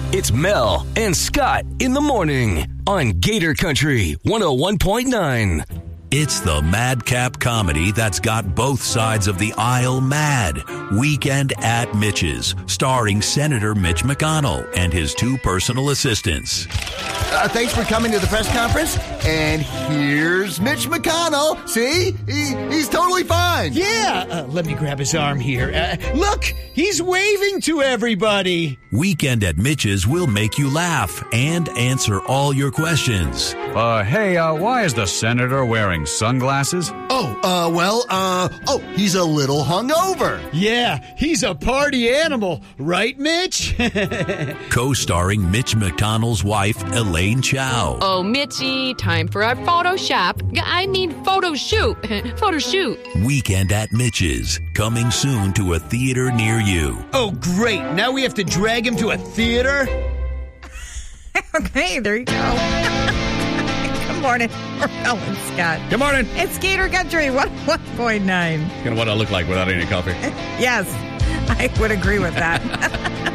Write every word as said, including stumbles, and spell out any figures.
It's Mel and Scott in the morning on Gator Country one oh one point nine. It's the madcap comedy that's got both sides of the aisle mad. Weekend at Mitch's, starring Senator Mitch McConnell and his two personal assistants. Uh, thanks for coming to the press conference. And here's Mitch McConnell. See? He, he's totally fine. Yeah. Uh, let me grab his arm here. Uh, look, he's waving to everybody. Weekend at Mitch's will make you laugh and answer all your questions. Uh, hey, uh, why is the senator wearing sunglasses? Oh, uh, well, uh, oh, he's a little hungover. Yeah, he's a party animal. Right, Mitch? Co-starring Mitch McConnell's wife, Elaine Chao. Oh, Mitchy, time for our Photoshop. I mean, photo shoot. Photo shoot. Weekend at Mitch's, coming soon to a theater near you. Oh, great. Now we have to drag him to a theater? Okay, there you go. Good morning, Mel and Scott. Good morning. It's Gator Country one oh one point nine. Kind of what I look like without any coffee. Yes, I would agree with that.